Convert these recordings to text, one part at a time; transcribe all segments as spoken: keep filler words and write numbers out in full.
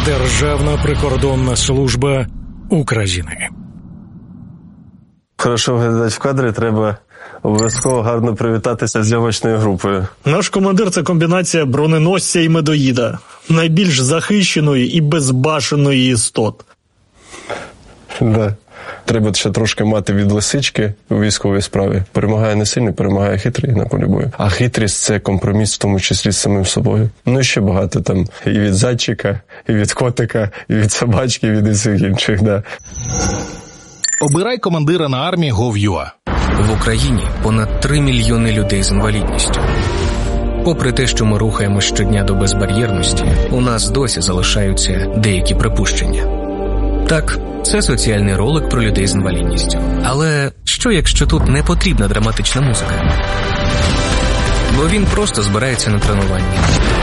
Державна прикордонна служба України. Хорошо виглядати в кадрі, треба обов'язково гарно привітатися з зйомочною групою. Наш командир – це комбінація броненосця і медоїда. Найбільш захищеної і безбашеної істот. Да. Треба ще трошки мати від лисички у військовій справі. Перемагає не сильний, перемагає хитрий на полі бою. А хитрість – це компроміс, в тому числі з самим собою. Ну і ще багато там і від зайчика, і від котика, і від собачки, і від усіх інших, да. Обирай командира на армії точка гов точка ю а. В Україні понад три мільйони людей з інвалідністю. Попри те, що ми рухаємось щодня до безбар'єрності, у нас досі залишаються деякі припущення. Так, це соціальний ролик про людей з інвалідністю. Але що, якщо тут не потрібна драматична музика? Бо він просто збирається на тренування.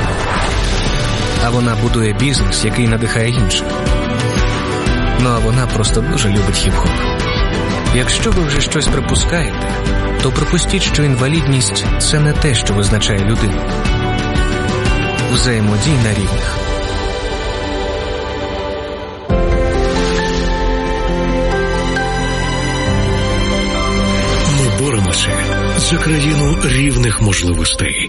А вона будує бізнес, який надихає інших. Ну а вона просто дуже любить хіп-хоп. Якщо ви вже щось припускаєте, то припустіть, що інвалідність – це не те, що визначає людину. Взаємодій на рівних. Ми боремося за країну рівних можливостей.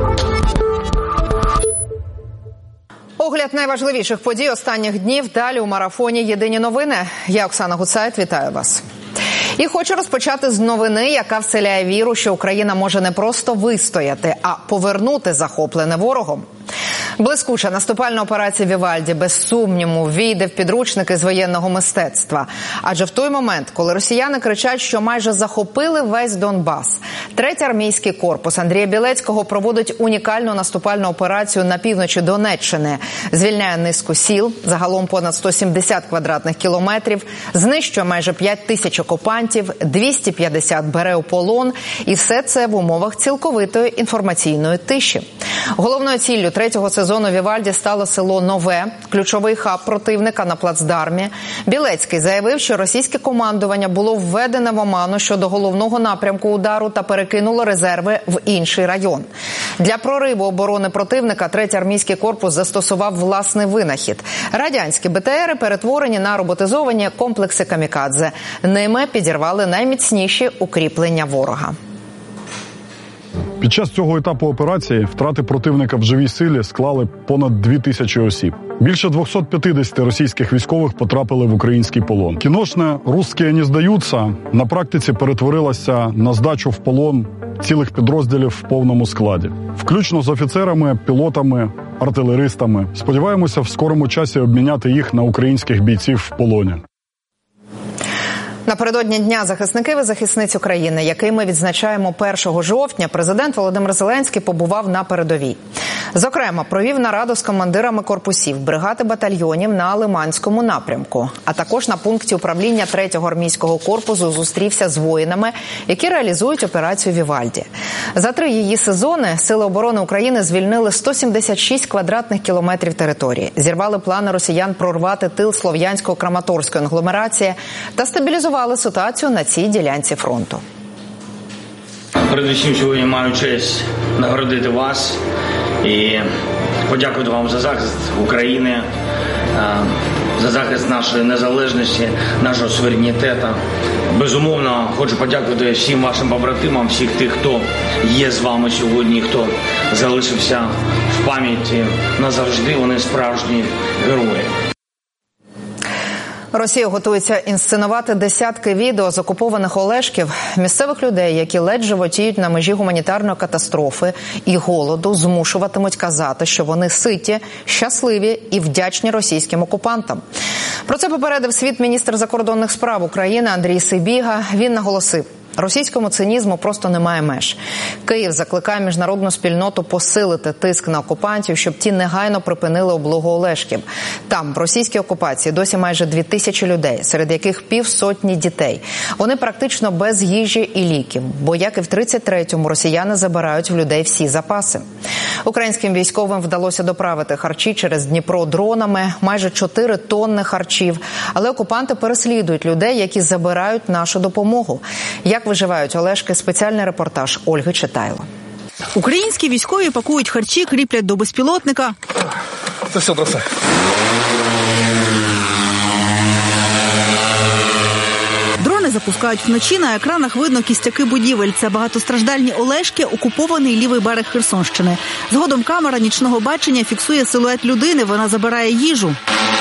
Огляд найважливіших подій останніх днів далі у марафоні «Єдині новини». Я Оксана Гуцайт, вітаю вас. І хочу розпочати з новини, яка вселяє віру, що Україна може не просто вистояти, а повернути захоплене ворогом. Блискуча наступальна операція «Вівальді» без сумніву війде в підручники з воєнного мистецтва. Адже в той момент, коли росіяни кричать, що майже захопили весь Донбас, третій армійський корпус Андрія Білецького проводить унікальну наступальну операцію на півночі Донеччини. Звільняє низку сіл, загалом понад сто сімдесят квадратних кілометрів, знищує майже п'ять тисяч окупантів, двісті п'ятдесят бере у полон. І все це в умовах цілковитої інформаційної тиші. Головною ціллю третього сезону «Вівальді» стало село Нове, ключовий хаб противника на плацдармі. Білецький заявив, що російське командування було введене в оману щодо головного напрямку удару та перекинуло резерви в інший район. Для прориву оборони противника третій армійський корпус застосував власний винахід. Радянські Бе Те Ери перетворені на роботизовані комплекси камікадзе. Ними підірвали найміцніші укріплення ворога. Під час цього етапу операції втрати противника в живій силі склали понад дві тисячі осіб. Більше двісті п'ятдесят російських військових потрапили в український полон. Кіношне «Русські не здаються» на практиці перетворилося на здачу в полон цілих підрозділів в повному складі. Включно з офіцерами, пілотами, артилеристами. Сподіваємося в скорому часі обміняти їх на українських бійців в полоні. Напередодні Дня захисників і захисниць України, який ми відзначаємо першого жовтня, президент Володимир Зеленський побував на передовій. Зокрема, провів нараду з командирами корпусів, бригад і батальйонів на Лиманському напрямку. А також на пункті управління третього армійського корпусу зустрівся з воїнами, які реалізують операцію «Вівальді». За три її сезони Сили оборони України звільнили сто сімдесят шість квадратних кілометрів території, зірвали плани росіян прорвати тил Слов'янсько-Краматорської агломерації та стабілізували ситуацію на цій ділянці фронту. Передусім сьогодні маю честь нагородити вас і подякувати вам за захист України, за захист нашої незалежності, нашого суверенітету. Безумовно, хочу подякувати всім вашим побратимам, всіх тих, хто є з вами сьогодні, хто залишився в пам'яті назавжди. Вони справжні герої. Росія готується інсценувати десятки відео з окупованих Олешків. Місцевих людей, які ледь животіють на межі гуманітарної катастрофи і голоду, змушуватимуть казати, що вони ситі, щасливі і вдячні російським окупантам. Про це попередив світ міністр закордонних справ України Андрій Сибіга. Він наголосив: російському цинізму просто немає меж. Київ закликає міжнародну спільноту посилити тиск на окупантів, щоб ті негайно припинили облогу Олешків. Там, в російській окупації, досі майже дві тисячі людей, серед яких півсотні дітей. Вони практично без їжі і ліків, бо, як і в тридцять третьому, росіяни забирають в людей всі запаси. Українським військовим вдалося доправити харчі через Дніпро дронами, майже чотири тонни харчів. Але окупанти переслідують людей, які забирають нашу допомогу. Як виживають Олешки? Спеціальний репортаж Ольги Читайло. Українські військові пакують харчі, кріплять до безпілотника. Це все бросай. Дрони запускають вночі, на екранах видно кістяки будівель. Це багатостраждальні Олешки, окупований лівий берег Херсонщини. Згодом камера нічного бачення фіксує силует людини, вона забирає їжу.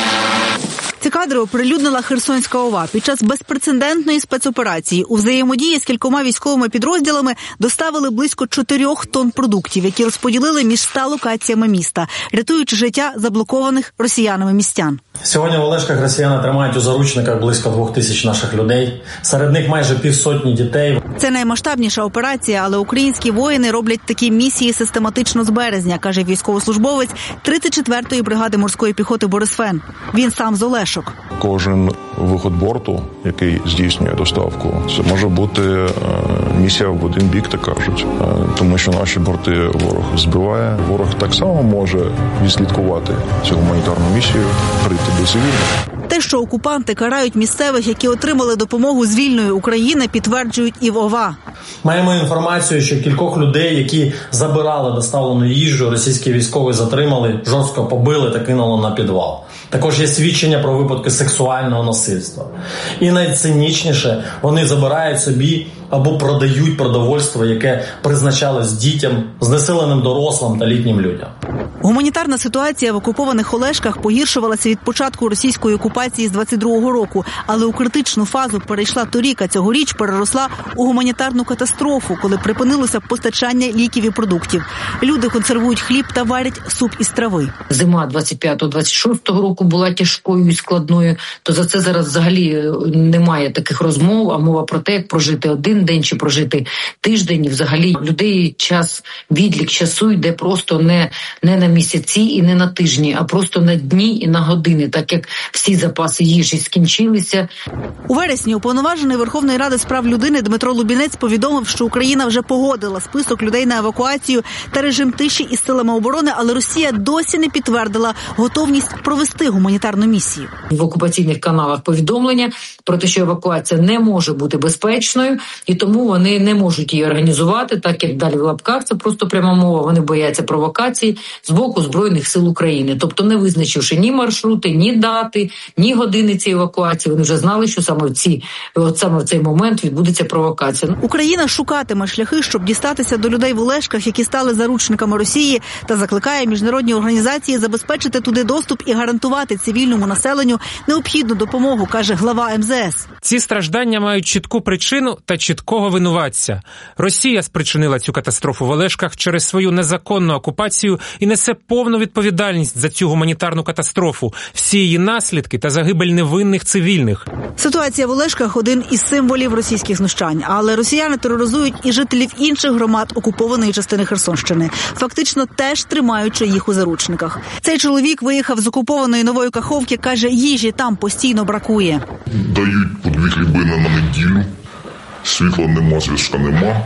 Ці кадри оприлюднила Херсонська ОВА. Під час безпрецедентної спецоперації у взаємодії з кількома військовими підрозділами доставили близько чотирьох тонн продуктів, які розподілили між ста локаціями міста, рятуючи життя заблокованих росіянами містян. Сьогодні в Олешках росіяни тримають у заручниках близько двох тисяч наших людей. Серед них майже півсотні дітей. Це наймасштабніша операція, але українські воїни роблять такі місії систематично з березня, каже військовослужбовець тридцять четвертої бригади морської піхоти Борис Фен. Він сам з Олешок. Кожен виход борту, який здійснює доставку, це може бути е, місія в один бік, так кажуть. Е, тому що наші борти ворог збиває. Ворог так само може відслідкувати цю гуманітарну місію, прийти до цивільних. Те, що окупанти карають місцевих, які отримали допомогу з вільної України, підтверджують і в ОВА. Маємо інформацію, що кількох людей, які забирали доставлену їжу, російські військові затримали, жорстко побили та кинули на підвал. Також є свідчення про випадки сексуального насильства. І найцинічніше, вони забирають собі або продають продовольство, яке призначалось дітям, знесиленим дорослим та літнім людям. Гуманітарна ситуація в окупованих Олешках погіршувалася від початку російської окупації з двадцять другого року, але у критичну фазу перейшла торік, а цьогоріч переросла у гуманітарну катастрофу, коли припинилося постачання ліків і продуктів. Люди консервують хліб та варять суп із трави. Зима двадцять п'ятого - двадцять шостого року була тяжкою і складною, то за це зараз взагалі немає таких розмов, а мова про те, як прожити один день чи прожити тиждень. І взагалі людей час, відлік часу йде просто не, не на місяці і не на тижні, а просто на дні і на години, так як всі запаси їжі скінчилися. У вересні уповноважений Верховної Ради з прав людини Дмитро Лубінець повідомив, що Україна вже погодила список людей на евакуацію та режим тиші із силами оборони, але Росія досі не підтвердила готовність провести гуманітарну місію. В окупаційних каналах повідомлення про те, що евакуація не може бути безпечною, і тому вони не можуть її організувати, так як далі в лапках, це просто пряма мова, вони бояться провокацій з боку Збройних сил України. Тобто не визначивши ні маршрути, ні дати, ні години цієї евакуації, вони вже знали, що саме в, ці, от саме в цей момент відбудеться провокація. Україна шукатиме шляхи, щоб дістатися до людей в Олешках, які стали заручниками Росії, та закликає міжнародні організації забезпечити туди доступ і гарантувати цивільному населенню необхідну допомогу, каже глава ем зе ес. Ці страждання мають чітку причину та чіткого винуватця. Росія спричинила цю катастрофу в Олешках через свою незаконну окупацію і несе повну відповідальність за цю гуманітарну катастрофу, всі її наслідки та загибель невинних цивільних. Ситуація в Олешках – один із символів російських знущань, але росіяни тероризують і жителів інших громад окупованої частини Херсонщини, фактично теж тримаючи їх у заручниках. Цей чоловік виїхав з окупованої Нової Каховки, каже, їжі там постійно бракує. Дають по дві хлібини на неділю, світла нема, зв'язка нема,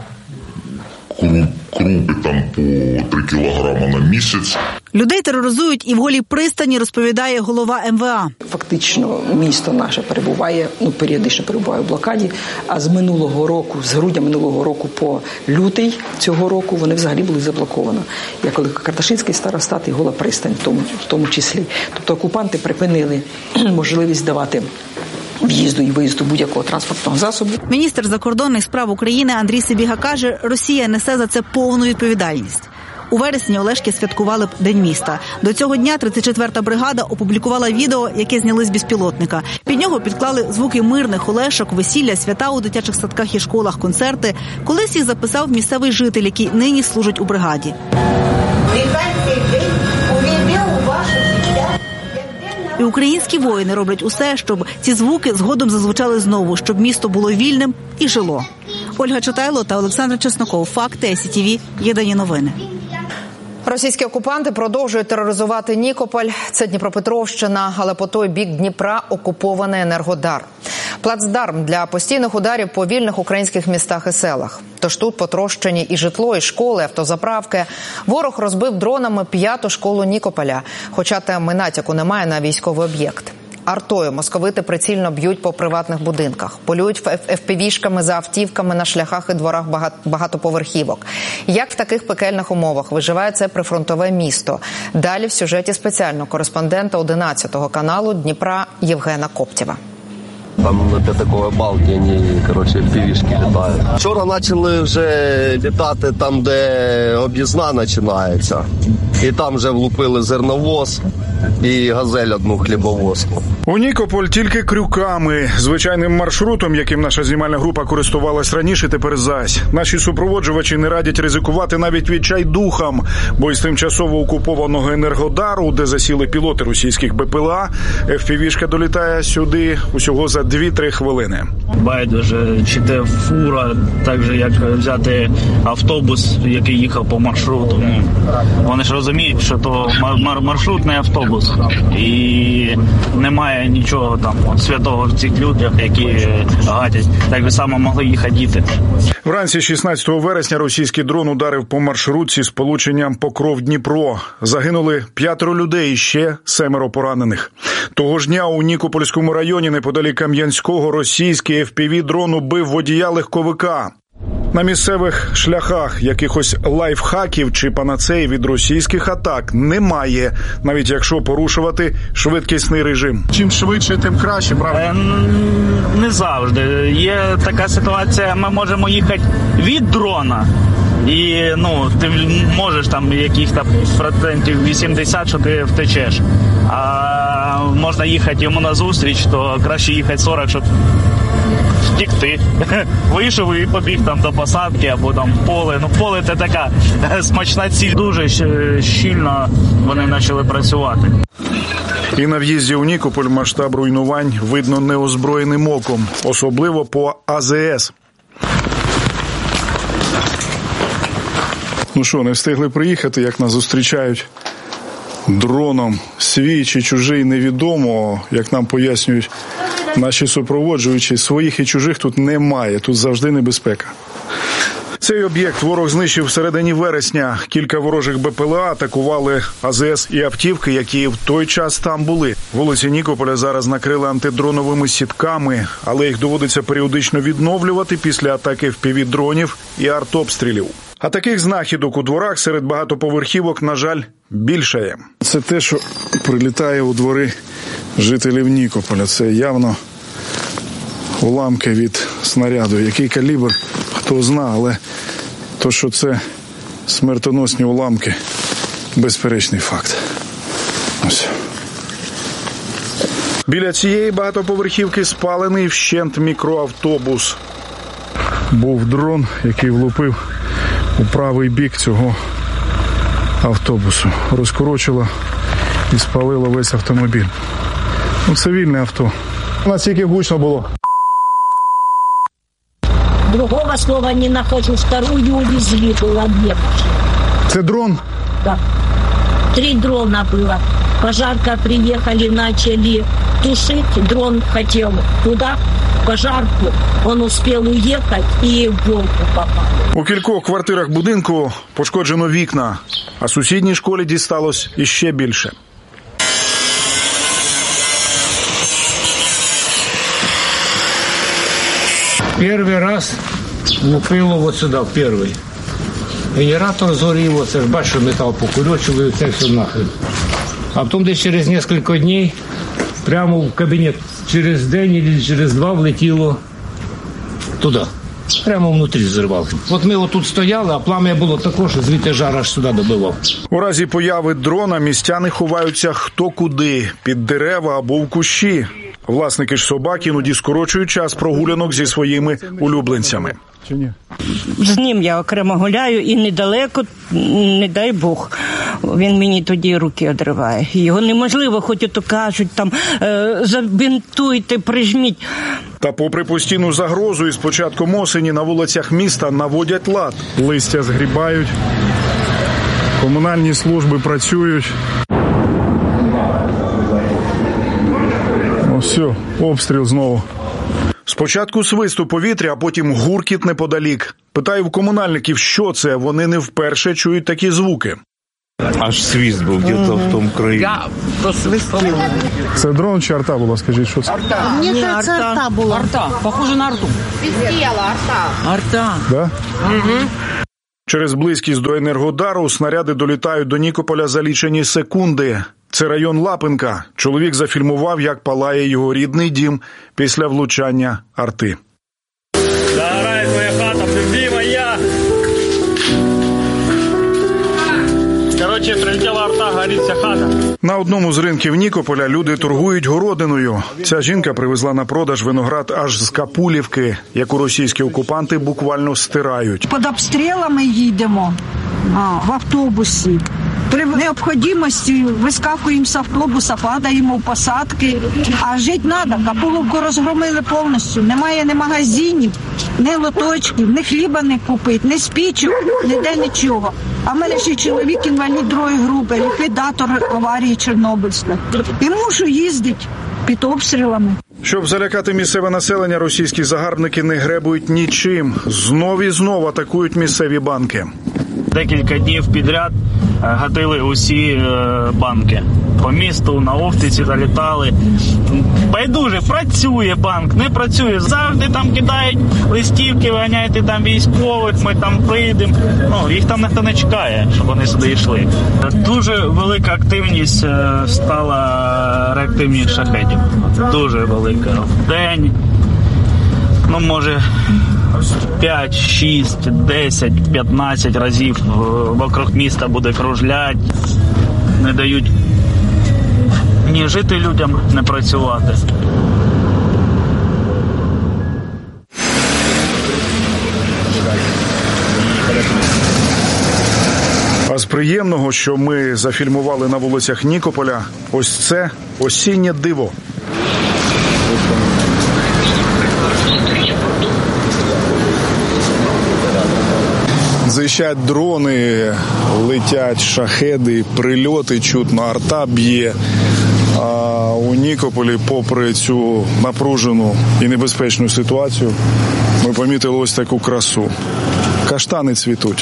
крупи там по три кілограми на місяць. Людей тероризують і в Голій пристані, розповідає голова ем ве а. Фактично місто наше перебуває, ну періодично перебуває в блокаді, а з минулого року, з грудня минулого року по лютий цього року вони взагалі були заблоковані. Як Карташинський старостат і Гола пристань в тому, в тому числі. Тобто окупанти припинили можливість давати в'їзду і виїзду будь-якого транспортного засобу. Міністр закордонних справ України Андрій Сибіга каже, Росія несе за це повну відповідальність. У вересні Олешки святкували б День міста. До цього дня тридцять четверта бригада опублікувала відео, яке зняли з безпілотника. Під нього підклали звуки мирних Олешок, весілля, свята у дитячих садках і школах, концерти. Колись їх записав місцевий житель, який нині служить у бригаді. І українські воїни роблять усе, щоб ці звуки згодом зазвучали знову, щоб місто було вільним і жило. Ольга Чотайло та Олександр Чесноков. Факти, ай сі ті ві, єдині новини. Російські окупанти продовжують тероризувати Нікополь. Це Дніпропетровщина, але по той бік Дніпра окупований Енергодар. Плацдарм для постійних ударів по вільних українських містах і селах. Тож тут потрощені і житло, і школи, автозаправки. Ворог розбив дронами п'яту школу Нікополя, хоча там і натяку немає на військовий об'єкт. Артою московити прицільно б'ють по приватних будинках, полюють еф пі ві-шками за автівками на шляхах і дворах багатоповерхівок. Як в таких пекельних умовах виживає це прифронтове місто? Далі в сюжеті спеціального кореспондента одинадцятого каналу Дніпра Євгена Коптєва. Там на п'ятаковій балці вони, коротше, півішки літають. Вчора почали вже літати там, де об'їзна починається. І там вже влупили зерновоз і газель одну хлібовозку. У Нікополь тільки крюками. Звичайним маршрутом, яким наша знімальна група користувалась раніше, тепер зась. Наші супроводжувачі не радять ризикувати навіть відчайдухам, бо із тимчасово окупованого Енергодару, де засіли пілоти російських Б П Л А, еф пі ві-шка долітає сюди усього за дві-три хвилини. Байдуже, чи те фура, так же як взяти автобус, який їхав по маршруту. Ну, вони ж розуміють, що то мар- маршрутний автобус. І немає нічого там святого в цих людях, які гатять. Так би само могли їхати діти. Вранці шістнадцятого вересня російський дрон ударив по маршрутці з полученням Покров-Дніпро. Загинули п'ятеро людей і ще семеро поранених. Того ж дня у Нікопольському районі неподалік Кам'янського російський еф пі ві-дрон убив водія легковика. На місцевих шляхах якихось лайфхаків чи панацеї від російських атак немає, навіть якщо порушувати швидкісний режим. Чим швидше, тим краще, правда? Е, не завжди. Є така ситуація, ми можемо їхати від дрона. І, ну, ти можеш там яких-то процентів вісімдесят, що ти втечеш. А можна їхати йому назустріч, то краще їхати сорок, щоб втікти. Вийшов і побіг там до посадки або там в поле. Ну, поле – це така смачна ціль. Дуже щільно вони почали працювати. І на в'їзді у Нікополь масштаб руйнувань видно неозброєним оком, особливо по А З С. Ну що, не встигли приїхати, як нас зустрічають дроном. Свій чи чужий невідомо, як нам пояснюють наші супроводжуючі, своїх і чужих тут немає, тут завжди небезпека. Цей об'єкт ворог знищив всередині вересня. Кілька ворожих Б П Л А атакували А З С і автівки, які в той час там були. Вулиці Нікополя зараз накрили антидроновими сітками, але їх доводиться періодично відновлювати після атаки еф пі ві-дронів і артобстрілів. А таких знахідок у дворах серед багатоповерхівок, на жаль, більшає. Це те, що прилітає у двори жителів Нікополя. Це явно уламки від снаряду. Який калібр, хто зна, але то, що це смертоносні уламки, безперечний факт. Ось. Біля цієї багатоповерхівки спалений вщент мікроавтобус. Був дрон, який влупив у правий бік цього автобусу. Розкорочило і спалило весь автомобіль. Ну, цивільне авто. Наскільки гучно було? Другого слова не нахожу. Вторую увезли, было две машины. Це дрон? Да. Три дрона было. Пожарка приехали, начали тушить. Дрон хотел туда, в пожарку. Он успел уехать и в волку попал. У кількох квартирах будинку пошкоджено вікна, а сусідній школі дісталось іще більше. Перший раз лупило от сюди, перший. Генератор згорів, оце ж бачу, метал покурочили, це все нахрен. А потім десь через кілька днів прямо в кабінет через день або через два влетіло туди. Прямо внутрі зірвав. От ми отут стояли, а плам'я було також, звідти жар аж сюди добивав. У разі появи дрона містяни ховаються хто куди, під дерева або в кущі. Власники ж собак іноді скорочують час прогулянок зі своїми улюбленцями. З ним я окремо гуляю і недалеко, не дай Бог, він мені тоді руки одриває. Його неможливо, хоч ото кажуть, там, е, забінтуйте, прижміть. Та попри постійну загрозу, із початком осені на вулицях міста наводять лад. Листя згрібають, комунальні служби працюють. Ось все, обстріл знову. Спочатку свист у повітря, а потім гуркіт неподалік. Питаю в комунальників, що це, вони не вперше чують такі звуки. Аж свист був где-то в тому краї. Я просвистала. Це дрон чи арта була, скажіть, що це? Арта. Мені кажется, арта була. Арта. Похоже на арту. Свистела, арта. Арта. Да? Угу. Через близькість до Енергодару снаряди долітають до Нікополя за лічені секунди. Це район Лапинка. Чоловік зафільмував, як палає його рідний дім після влучання арти. Дорогая твоя хата, любимая. Короче, прилетела арта, горит вся хата. На одному з ринків Нікополя люди торгують городиною. Ця жінка привезла на продаж виноград аж з Капулівки, яку російські окупанти буквально стирають. Під обстрілами їдемо в автобусі. При необхідності вискакуємо з автобуса, падаємо в посадки. А жити треба. Капулівку розгромили повністю. Немає ні магазинів, ні лоточків, ні хліба не купити, ні спічок, ніде нічого. А в мене ще чоловік інвалід другої групи, ліквідатор аварії Чорнобильської. І мушу їздити під обстрілами. Щоб залякати місцеве населення, російські загарбники не гребують нічим. Знов і знов атакують місцеві банки. Декілька днів підряд гатили усі банки. По місту, на Охтиці залітали. Байдуже, працює банк, не працює. Завжди там кидають листівки, виганяйте там військових, ми там прийдемо. Ну, їх там ніхто не чекає, щоб вони сюди йшли. Дуже велика активність стала реактивних шахедів. Дуже велика. В день, ну, може, п'ять, шість, десять, п'ятнадцять разів вокруг міста буде кружлять. Не дають ні жити людям, не працювати. А з приємного, що ми зафільмували на вулицях Нікополя, ось це осіннє диво. Заїжджають дрони, летять шахеди, прильоти чутно, арта б'є. А у Нікополі, попри цю напружену і небезпечну ситуацію, ми помітили ось таку красу. Каштани цвітуть.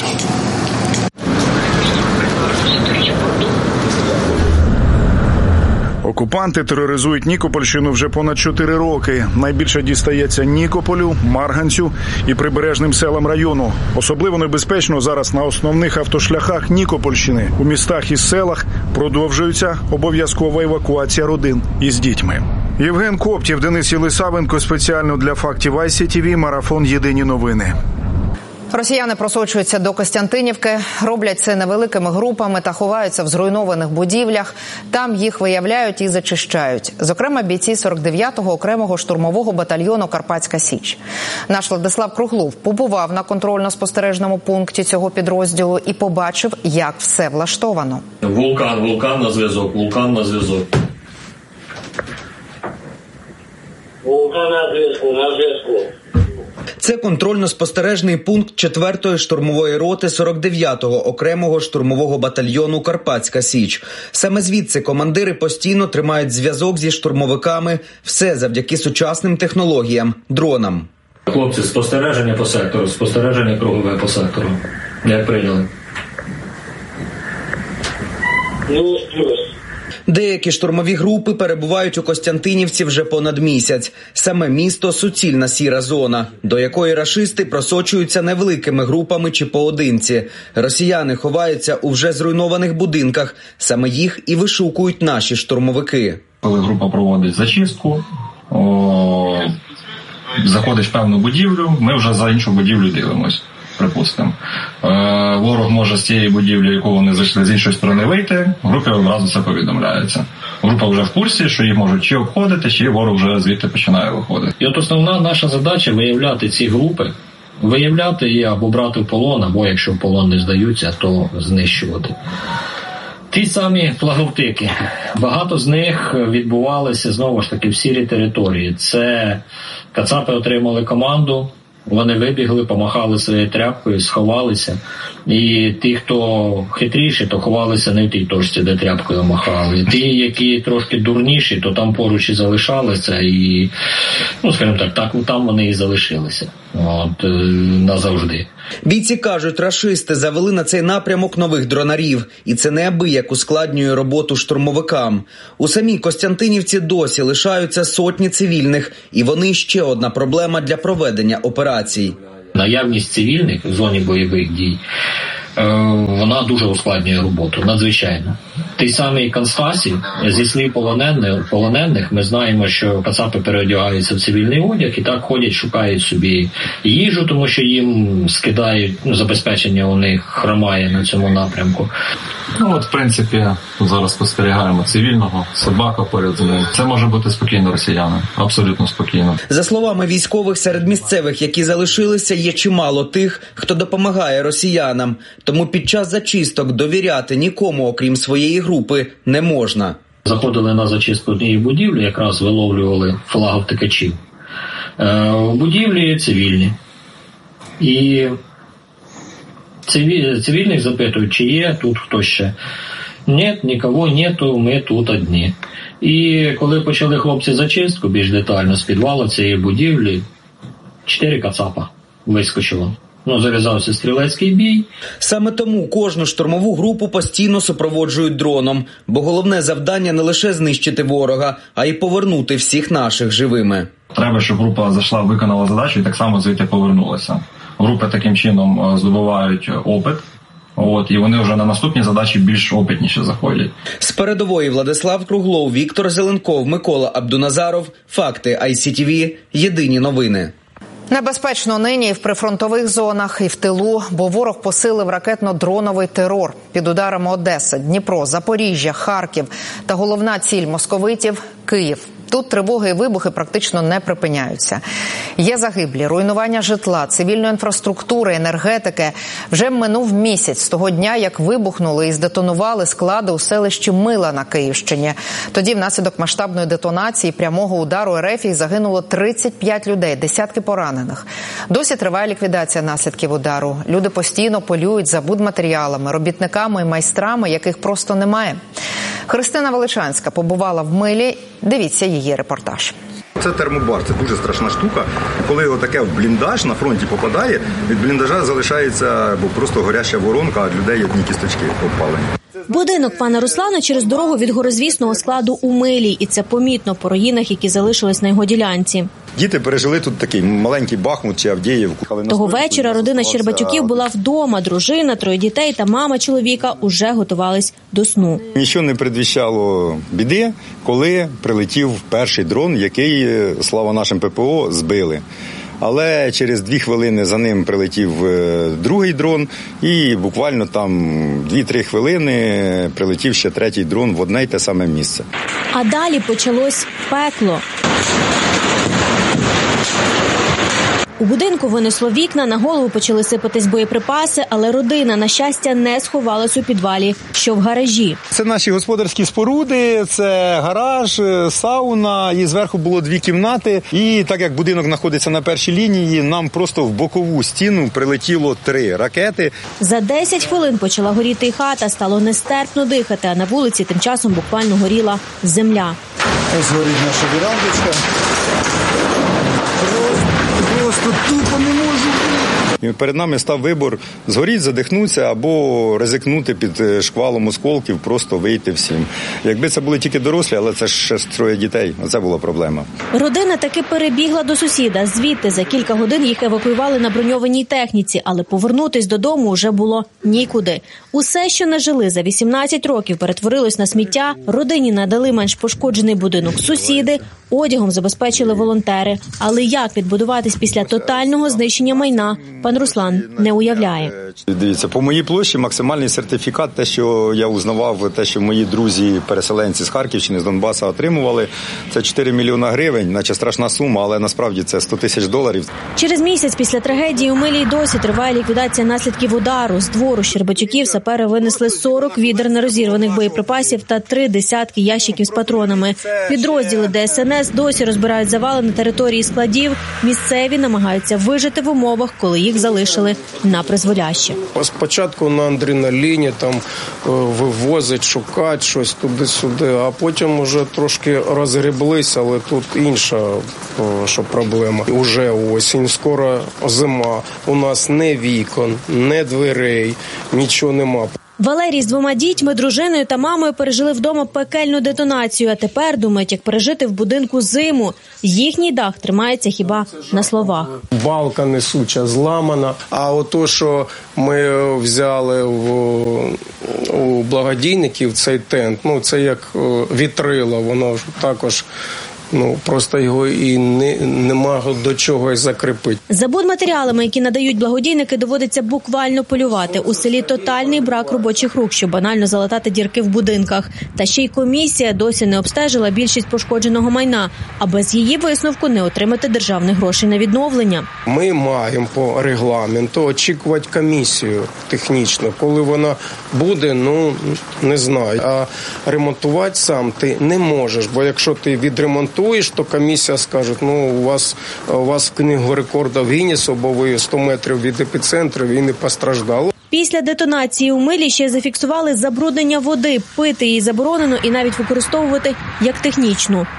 Окупанти тероризують Нікопольщину вже понад чотири роки. Найбільше дістається Нікополю, Марганцю і прибережним селам району. Особливо небезпечно зараз на основних автошляхах Нікопольщини. У містах і селах продовжується обов'язкова евакуація родин із дітьми. Євген Коптєв, Денис Єлисавенко. Спеціально для фактів ай сі ті ві. Марафон «Єдині новини». Росіяни просочуються до Костянтинівки, роблять це невеликими групами та ховаються в зруйнованих будівлях. Там їх виявляють і зачищають. Зокрема, бійці сорок дев'ятого окремого штурмового батальйону «Карпатська Січ». Наш Владислав Круглов побував на контрольно-спостережному пункті цього підрозділу і побачив, як все влаштовано. Вулкан, вулкан на зв'язок, вулкан на зв'язок. Вулкан на зв'язку, на зв'язку. Це контрольно-спостережний пункт четвертої штурмової роти сорок дев'ятого окремого штурмового батальйону «Карпатська Січ». Саме звідси командири постійно тримають зв'язок зі штурмовиками. Все завдяки сучасним технологіям – дронам. Хлопці, спостереження по сектору, спостереження кругове по сектору. Як прийняли? Плюс, плюс. Деякі штурмові групи перебувають у Костянтинівці вже понад місяць. Саме місто – суцільна сіра зона, до якої рашисти просочуються невеликими групами чи поодинці. Росіяни ховаються у вже зруйнованих будинках. Саме їх і вишукують наші штурмовики. Коли група проводить зачистку, о, заходиш в певну будівлю, ми вже за іншу будівлю дивимось. Припустимо. Е, ворог може з цієї будівлі, яку вони зайшли, з іншої сторони вийти, групі одразу це повідомляється. Група вже в курсі, що їх можуть чи обходити, чи ворог вже звідти починає виходити. І от основна наша задача – виявляти ці групи, виявляти і або брати в полон, або якщо в полон не здаються, то знищувати. Ті самі флаговтики. Багато з них відбувалися, знову ж таки, в сірій території. Це кацапи отримали команду, вони вибігли, помахали своєю тряпкою, сховалися. І ті, хто хитріші, то ховалися не в тій точці, де тряпкою махали. Ті, які трошки дурніші, то там поруч і залишалися, і, ну, скажімо так, так там вони і залишилися. От, назавжди. Бійці кажуть, рашисти завели на цей напрямок нових дронарів, і це неабияк ускладнює роботу штурмовикам. У самій Костянтинівці досі лишаються сотні цивільних, і вони ще одна проблема для проведення операцій. Наявність цивільних в зоні бойових дій, вона дуже ускладнює роботу, надзвичайно. Той самий Констасів, зі слів полонених, полонених, ми знаємо, що кацапи переодягаються в цивільний одяг і так ходять, шукають собі їжу, тому що їм скидають, ну, забезпечення у них хромає на цьому напрямку. Ну от, в принципі, зараз спостерігаємо цивільного, собака поряд з ним. Це може бути спокійно росіяни, абсолютно спокійно. За словами військових, серед місцевих, які залишилися, є чимало тих, хто допомагає росіянам. Тому під час зачисток довіряти нікому, окрім своєї групи, не можна. Заходили на зачистку однієї будівлі, якраз виловлювали флаговтикачів. Е, в будівлі цивільні. І цивільних запитують, чи є тут хто ще. Ні, нікого нету, ми тут одні. І коли почали хлопці зачистку більш детально з підвалу цієї будівлі, чотири кацапа вискочило. Ну, зав'язався стрілецький бій. Саме тому кожну штурмову групу постійно супроводжують дроном, бо головне завдання не лише знищити ворога, а й повернути всіх наших живими. Треба, щоб група зайшла, виконала задачу і так само звідти повернулася. Групи таким чином здобувають опит, от, і вони вже на наступні задачі більш опитніше заходять. З передової Владислав Круглов, Віктор Зеленков, Микола Абдуназаров. Факти ай сі ті ві. Єдині новини. Небезпечно нині і в прифронтових зонах, і в тилу, бо ворог посилив ракетно-дроновий терор. Під ударами Одеса, Дніпро, Запоріжжя, Харків та головна ціль московитів – Київ. Тут тривоги і вибухи практично не припиняються. Є загиблі, руйнування житла, цивільної інфраструктури, енергетики. Вже минув місяць з того дня, як вибухнули і здетонували склади у селищі Мила на Київщині. Тоді внаслідок масштабної детонації прямого удару РФ загинуло тридцять п'ять людей, десятки поранених. Досі триває ліквідація наслідків удару. Люди постійно полюють за будматеріалами, робітниками і майстрами, яких просто немає. Христина Величанська побувала в Милі. Дивіться її репортаж. Це термобар, це дуже страшна штука. Коли отаке в бліндаж на фронті попадає, від бліндажа залишається бо просто горяща воронка, а людей одні кісточки обпалені. Будинок пана Руслана через дорогу від горизвісного складу у Милі. І це помітно по руїнах, які залишились на його ділянці. Діти пережили тут такий маленький Бахмут чи Авдіївку. Того вечора родина Щербатюків була вдома. Дружина, троє дітей та мама чоловіка уже готувались до сну. Нічого не предвіщало біди, коли прилетів перший дрон, який, слава нашим ППО, збили. Але через дві хвилини за ним прилетів другий дрон, і буквально там дві-три хвилини прилетів ще третій дрон в одне й те саме місце. А далі почалось пекло. У будинку винесло вікна, на голову почали сипатись боєприпаси, але родина, на щастя, не сховалась у підвалі, що в гаражі. Це наші господарські споруди, це гараж, сауна, і зверху було дві кімнати. І так як будинок знаходиться на першій лінії, нам просто в бокову стіну прилетіло три ракети. За десять хвилин почала горіти і хата, стало нестерпно дихати, а на вулиці тим часом буквально горіла земля. Ось горить наша вірандочка. Просто тупо не можу. І перед нами став вибір згоріть, задихнутися або ризикнути під шквалом осколків, просто вийти всім. Якби це були тільки дорослі, але це ж ще троє дітей, це була проблема. Родина таки перебігла до сусіда. Звідти за кілька годин їх евакуювали на броньованій техніці, але повернутись додому вже було нікуди. Усе, що нажили за вісімнадцять років, перетворилось на сміття. Родині надали менш пошкоджений будинок сусіди, одягом забезпечили волонтери. Але як відбудуватись після тотального знищення майна, пан Руслан не уявляє. Дивіться, по моїй площі максимальний сертифікат, те, що я узнавав, те, що мої друзі, переселенці з Харківщини, з Донбаса отримували, це чотири мільйони гривень, наче страшна сума, але насправді це сто тисяч доларів. Через місяць після трагедії у Милі й досі триває ліквідація наслідків удару. З двору Щербатюків сапери винесли сорок відер нерозірваних боєприпасів та три десятки ящиків з патронами. Підрозділи Де Ес Ен ДСНС досі розбирають завали на території складів. Місцеві намагаються вижити в умовах, коли їх залишили на призволяще. Спочатку на адреналіні там вивозить, шукати щось туди-сюди, а потім вже трошки розгреблися, але тут інша що проблема. Уже осінь, скоро зима, у нас не вікон, не дверей, нічого нема. Валерій з двома дітьми, дружиною та мамою пережили вдома пекельну детонацію, а тепер думають, як пережити в будинку зиму. Їхній дах тримається хіба на словах. Балка несуча зламана, а ото, що ми взяли в, у благодійників цей тент, ну це як вітрило, воно також... Ну, просто його і не, нема до чого закріпити. За будматеріалами, які надають благодійники, доводиться буквально полювати. У селі тотальний брак робочих рук, щоб банально залатати дірки в будинках. Та ще й комісія досі не обстежила більшість пошкодженого майна, а без її висновку не отримати державних грошей на відновлення. Ми маємо по регламенту очікувати комісію технічно. Коли вона буде, ну, не знаю. А ремонтувати сам ти не можеш, бо якщо ти відремонтуєш, то комісія скаже, ну, у вас, у вас в книгу рекордів Гіннесу, бо ви сто метрів від епіцентру і не постраждали. Після детонації у Милі ще зафіксували забруднення води. Пити її заборонено і навіть використовувати як технічну.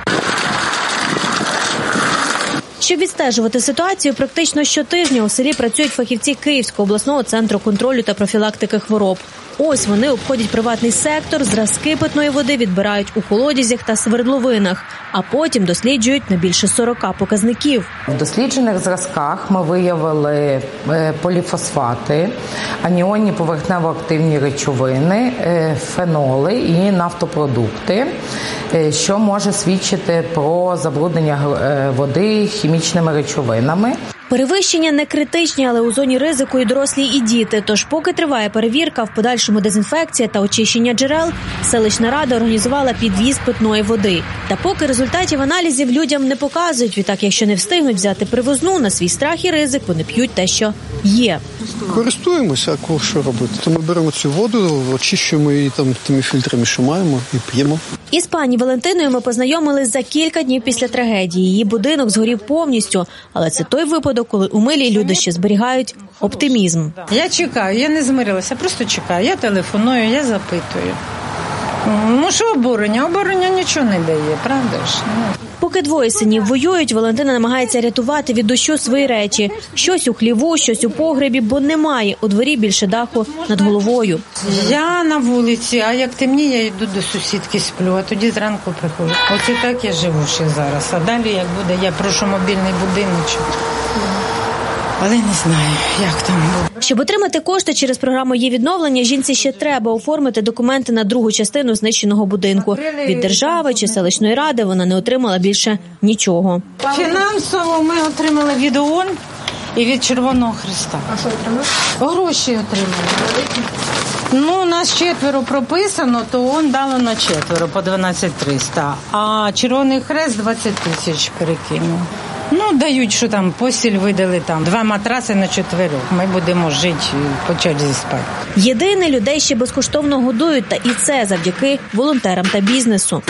Щоб відстежувати ситуацію, практично щотижня у селі працюють фахівці Київського обласного центру контролю та профілактики хвороб. Ось вони обходять приватний сектор, зразки питної води відбирають у колодязях та свердловинах, а потім досліджують на більше сорока показників. В досліджених зразках ми виявили поліфосфати, аніонні поверхнево-активні речовини, феноли і нафтопродукти, що може свідчити про забруднення води хімічними речовинами. Перевищення не критичні, але у зоні ризику і дорослі, і діти. Тож поки триває перевірка, в подальшому дезінфекція та очищення джерел, селищна рада організувала підвіз питної води. Та поки результатів аналізів людям не показують. Відтак, якщо не встигнуть взяти привозну, на свій страх і ризик вони п'ють те, що є. Користуємося, а що робити? То ми беремо цю воду, очищуємо її там тими фільтрами, що маємо, і п'ємо. Із пані Валентиною ми познайомились за кілька днів після трагедії. Її будинок згорів повністю, але це той випадок, коли у Милі люди ще зберігають оптимізм. Я чекаю, я не змирилася, просто чекаю. Я телефоную, я запитую. Ну що обурення? Обурення нічого не дає, правда ж? Поки двоє синів воюють, Валентина намагається рятувати від дощу свої речі. Щось у хліву, щось у погребі, бо немає у дворі більше даху над головою. Я на вулиці, а як темніє, я йду до сусідки, сплю, а тоді зранку приходжу. Оце так я живу ще зараз. А далі, як буде, я прошу мобільний будиночок. Але не знаю, як там буде. Щоб отримати кошти через програму «Є відновлення», жінці ще треба оформити документи на другу частину знищеного будинку. Від держави чи селищної ради вона не отримала більше нічого. Фінансово ми отримали від ООН і від Червоного Хреста. А що отримали? Гроші отримали. Ну, у нас четверо прописано, то ООН дало на четверо по дванадцять триста, а Червоний Хрест двадцять тисяч перекинув. Ну, дають, що там постіль видали, там два матраси на чотирьох. Ми будемо жити по черзі спати. Єдине, людей ще безкоштовно годують, та і це завдяки волонтерам та бізнесу.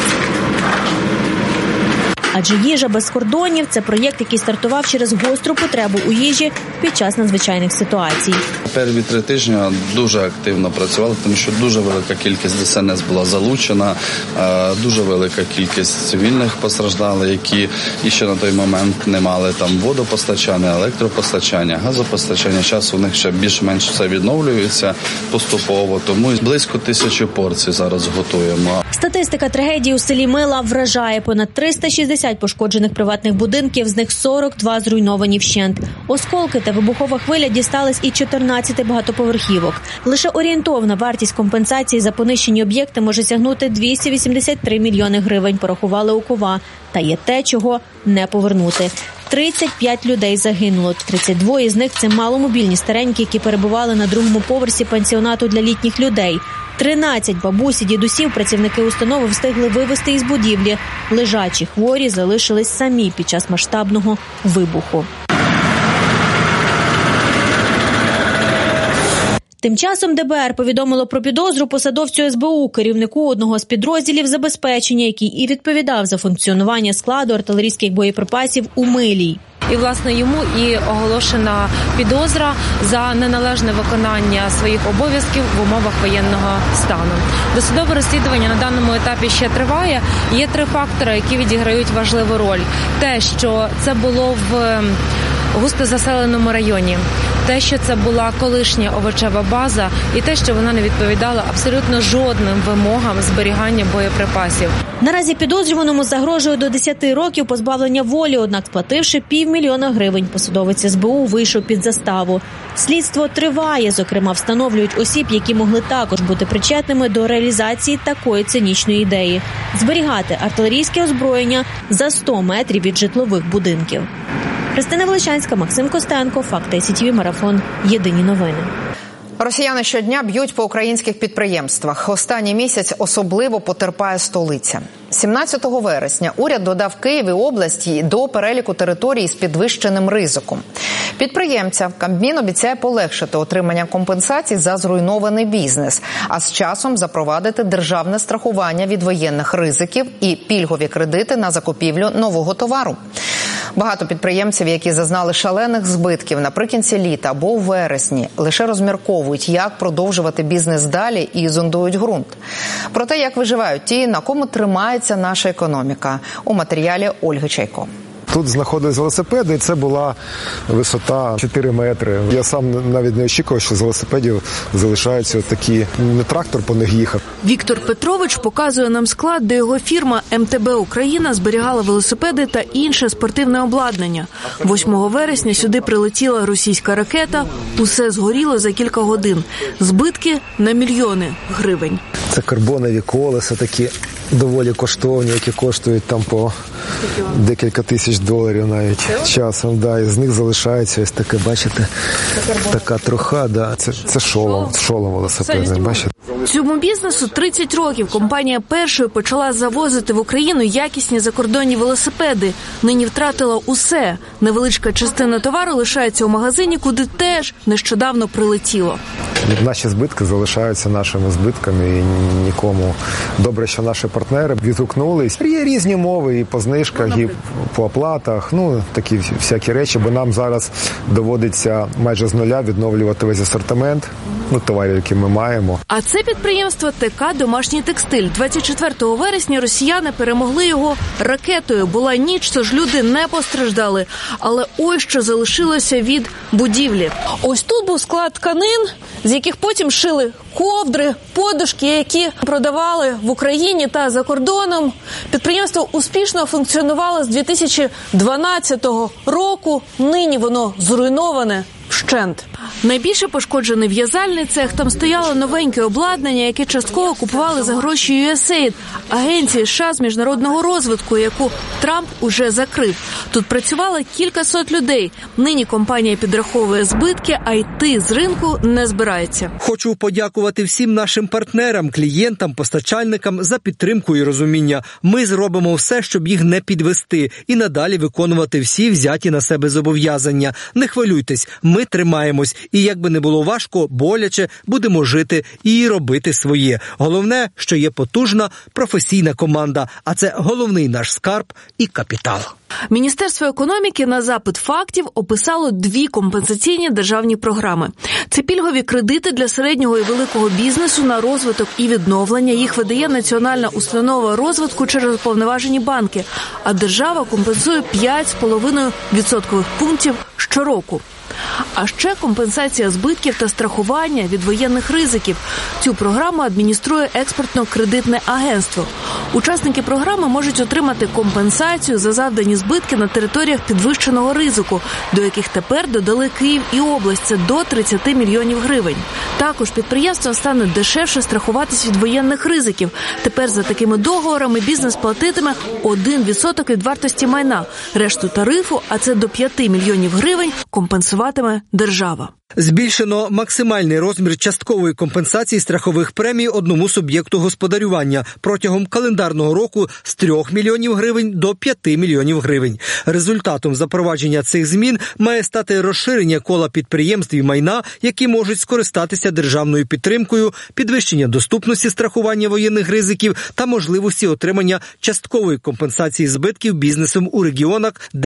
Адже «Їжа без кордонів» – це проєкт, який стартував через гостру потребу у їжі під час надзвичайних ситуацій. Перві три тижні дуже активно працювали, тому що дуже велика кількість ДСНС була залучена, дуже велика кількість цивільних постраждали, які ще на той момент не мали там водопостачання, електропостачання, газопостачання. Зараз у них ще більш-менш все відновлюється поступово, тому близько тисячі порцій зараз готуємо. Статистика трагедії у селі Мила вражає. Понад триста шістдесят пошкоджених приватних будинків, з них сорок два зруйновані вщент. Осколки та вибухова хвиля дістались і чотирнадцяти багатоповерхівок. Лише орієнтовна вартість компенсації за понищені об'єкти може сягнути двісті вісімдесят три мільйони гривень, порахували у КОВА. Та є те, чого не повернути. тридцять п'ять людей загинуло. тридцять два з них – це маломобільні старенькі, які перебували на другому поверсі пансіонату для літніх людей. тринадцять бабусь і дідусів працівники установи встигли вивезти із будівлі. Лежачі хворі залишились самі під час масштабного вибуху. Тим часом ДБР повідомило про підозру посадовцю ес бе у, керівнику одного з підрозділів забезпечення, який і відповідав за функціонування складу артилерійських боєприпасів у Милій. І, власне, йому і оголошена підозра за неналежне виконання своїх обов'язків в умовах воєнного стану. Досудове розслідування на даному етапі ще триває. Є три фактори, які відіграють важливу роль. Те, що це було в густозаселеному районі, те, що це була колишня овочева база, і те, що вона не відповідала абсолютно жодним вимогам зберігання боєприпасів. Наразі підозрюваному загрожує до десяти років позбавлення волі, однак сплативши півмільйона гривень, посадовець ес бе у вийшов під заставу. Слідство триває, зокрема встановлюють осіб, які могли також бути причетними до реалізації такої цинічної ідеї – зберігати артилерійське озброєння за сто метрів від житлових будинків. Христина Величанська, Максим Костенко, Факти ес ті ві, Марафон. Єдині новини. Росіяни щодня б'ють по українських підприємствах. Останній місяць особливо потерпає столиця. сімнадцятого вересня уряд додав Київ і області до переліку територій з підвищеним ризиком. Підприємцям Кабмін обіцяє полегшити отримання компенсацій за зруйнований бізнес, а з часом запровадити державне страхування від воєнних ризиків і пільгові кредити на закупівлю нового товару. Багато підприємців, які зазнали шалених збитків наприкінці літа або у вересні, лише розмірковують, як продовжувати бізнес далі і зондують ґрунт. Про те, як виживають ті, на кому тримається наша економіка, у матеріалі Ольги Чайко. Тут знаходились велосипеди, і це була висота чотири метри. Я сам навіть не очікував, що з велосипедів залишаються такі, не трактор по них їхав. Віктор Петрович показує нам склад, де його фірма ем те бе Україна зберігала велосипеди та інше спортивне обладнання. восьмого вересня сюди прилетіла російська ракета, усе згоріло за кілька годин. Збитки на мільйони гривень. Це карбонові колеса такі доволі коштовні, які коштують там по декілька тисяч доларів навіть часом. Да, і з них залишається ось таке, бачите, така труха. Да. Це, це шолом, шолом велосипедний, бачите. Цьому бізнесу тридцять років. Компанія першою почала завозити в Україну якісні закордонні велосипеди. Нині втратила усе. Невеличка частина товару лишається у магазині, куди теж нещодавно прилетіло. Наші збитки залишаються нашими збитками і нікому. Добре, що наші партнери відгукнулись. Є різні мови і по знижках, і по оплатах, ну, такі всякі речі, бо нам зараз доводиться майже з нуля відновлювати весь асортимент, ну, товарів, які ми маємо. А це підприємство те ка «Домашній текстиль». двадцять четвертого вересня росіяни перемогли його ракетою. Була ніч, тож люди не постраждали. Але ось що залишилося від будівлі. Ось тут був склад тканин, з яких потім шили ковдри, подушки, які продавали в Україні та за кордоном. Підприємство успішно функціонувало з дві тисячі дванадцятого року. Нині воно зруйноване вщент. Найбільше пошкоджений в'язальний цех. Там стояло новеньке обладнання, яке частково купували за гроші ю ес ей ай ді, агенції США з міжнародного розвитку, яку Трамп уже закрив. Тут працювало кількасот людей. Нині компанія підраховує збитки, а йти з ринку не збирається. Хочу подякувати всім нашим партнерам, клієнтам, постачальникам за підтримку і розуміння. Ми зробимо все, щоб їх не підвести і надалі виконувати всі взяті на себе зобов'язання. Не хвилюйтесь, ми тримаємось. І як би не було важко, боляче, будемо жити і робити своє. Головне, що є потужна професійна команда, а це головний наш скарб і капітал. Міністерство економіки на запит фактів описало дві компенсаційні державні програми. Це пільгові кредити для середнього і великого бізнесу на розвиток і відновлення. Їх видає Національна установа розвитку через уповноважені банки. А держава компенсує п'ять з половиною відсоткових пунктів щороку. А ще компенсація збитків та страхування від воєнних ризиків. Цю програму адмініструє експортно-кредитне агентство. Учасники програми можуть отримати компенсацію за завдані збитки на територіях підвищеного ризику, до яких тепер додали Київ і область. Це до тридцять мільйонів гривень. Також підприємствам стане дешевше страхуватись від воєнних ризиків. Тепер за такими договорами бізнес платитиме один відсоток від вартості майна. Решту тарифу, а це до п'яти мільйонів гривень, компенсуватиме платитиме держава. Збільшено максимальний розмір часткової компенсації страхових премій одному суб'єкту господарювання протягом календарного року з трьох мільйонів гривень до п'яти мільйонів гривень. Результатом запровадження цих змін має стати розширення кола підприємств і майна, які можуть скористатися державною підтримкою, підвищення доступності страхування воєнних ризиків та можливості отримання часткової компенсації збитків бізнесом у регіонах, де